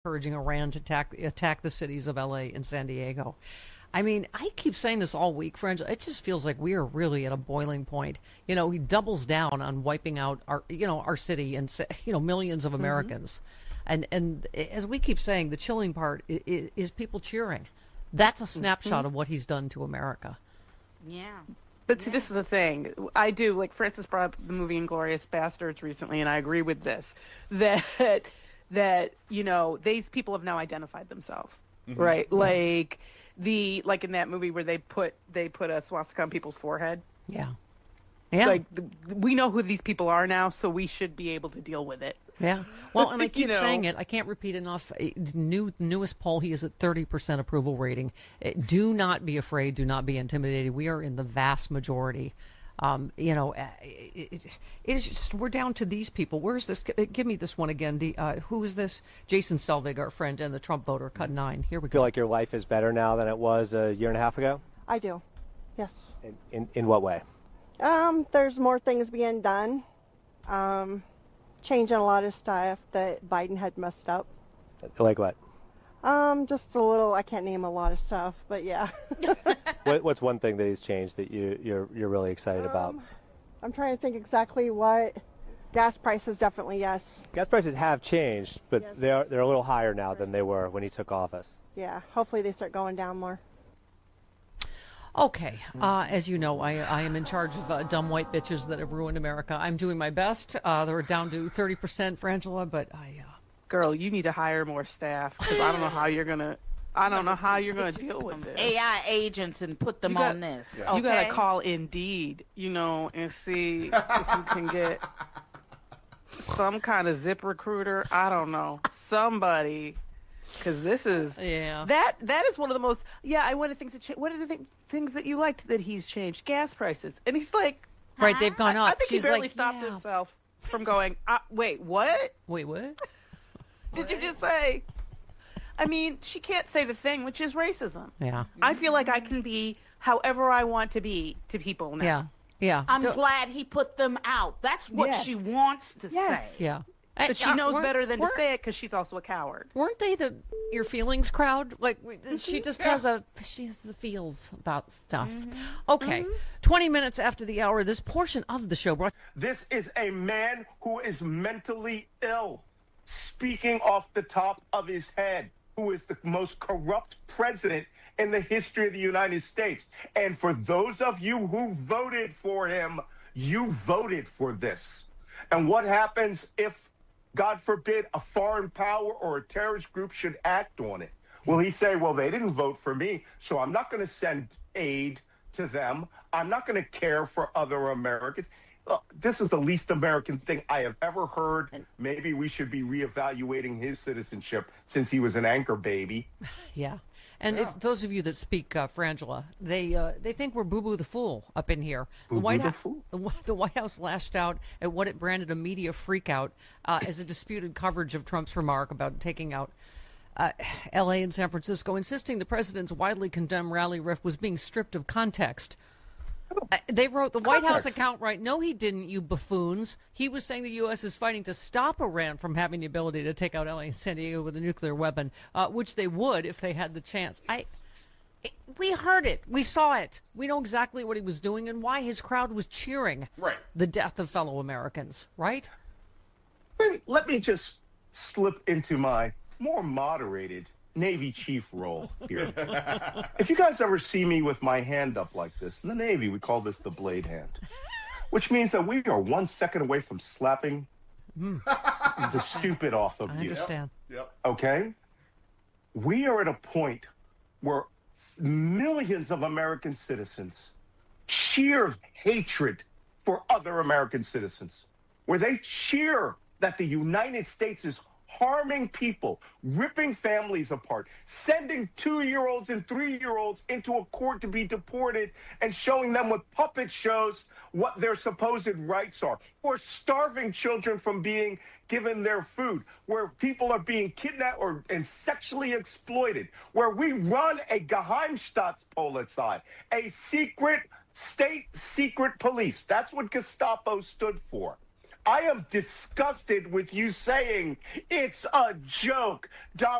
encouraging Iran to attack the cities of L.A. and San Diego. I mean, I keep saying this all week, friends. It just feels like we are really at a boiling point. He doubles down on wiping out our city and millions of Americans. And as we keep saying, the chilling part is people cheering. That's a snapshot of what he's done to America. Yeah. But see, this is the thing. I do, like Francis brought up the movie Inglourious Basterds recently, and I agree with this, that these people have now identified themselves, right? Yeah. Like in that movie where they put a swastika on people's forehead. Yeah. Yeah. Like we know who these people are now, so we should be able to deal with it. Yeah. Well, and I keep saying it. I can't repeat enough. Newest poll, he is at 30% approval rating. Do not be afraid. Do not be intimidated. We are in the vast majority. It is just, we're down to these people. Where's this? Give me this one again. Who is this? Jason Selvig, our friend and the Trump voter, cut 9. Here we go. Feel like your life is better now than it was a year and a half ago? I do. Yes. In what way? There's more things being done. Changing a lot of stuff that Biden had messed up. Like what? Just a little. I can't name a lot of stuff, but yeah. What's one thing that he's changed that you're really excited about? I'm trying to think exactly what. Gas prices, definitely yes. Gas prices have changed, but yes. they're a little higher now than they were when he took office. Yeah. Hopefully they start going down more. Okay. As you know, I am in charge of dumb white bitches that have ruined America. I'm doing my best. They're down to 30%, Frangela, but Girl, you need to hire more staff because I don't know how you're gonna. I don't know how you're gonna deal with this. AI agents and put them on this. Yeah. You gotta call Indeed, and see if you can get some kind of Zip Recruiter. I don't know, somebody. Because this is that is one of the most I wanted things to change. What are the things that you liked that he's changed? Gas prices, and he's like, right, they've gone up. I think She's he barely like, stopped himself from going. Wait, what? Wait, what? Did you just say? I mean, she can't say the thing, which is racism. Yeah, I feel like I can be however I want to be to people now. Yeah, yeah. I'm glad he put them out. That's what she wants to say. Yeah. But she knows better than to say it because she's also a coward. Weren't they the your feelings crowd? Like she just has the feels about stuff. Okay, 20 minutes after the hour, this portion of the show brought. This is a man who is mentally ill, speaking off the top of his head, who is the most corrupt president in the history of the United States. And for those of you who voted for him, you voted for this. And what happens if, God forbid, a foreign power or a terrorist group should act on it? Will he say, well, they didn't vote for me, so I'm not going to send aid to them. I'm not going to care for other Americans. Look, this is the least American thing I have ever heard. Maybe we should be reevaluating his citizenship since he was an anchor baby. Yeah. And if those of you that speak Frangela, they think we're Boo Boo the Fool up in here. The White House lashed out at what it branded a media freakout as a disputed coverage of Trump's remark about taking out L.A. and San Francisco, insisting the president's widely condemned rally riff was being stripped of context. They wrote the White House account right. No, he didn't, you buffoons. He was saying the U.S. is fighting to stop Iran from having the ability to take out L.A. and San Diego with a nuclear weapon, which they would if they had the chance. We heard it. We saw it. We know exactly what he was doing and why his crowd was cheering the death of fellow Americans, right? Let me just slip into my more moderated Navy chief role here. If you guys ever see me with my hand up like this, in the Navy, we call this the blade hand, which means that we are 1 second away from slapping the stupid off of you. I understand. Yep. Okay? We are at a point where millions of American citizens cheer hatred for other American citizens, where they cheer that the United States is harming people, ripping families apart, sending 2-year-olds and 3-year-olds into a court to be deported and showing them with puppet shows what their supposed rights are, or starving children from being given their food, where people are being kidnapped and sexually exploited, where we run a Geheimstaatspolizei, a secret state secret police. That's what Gestapo stood for. I am disgusted with you saying it's a joke. Donald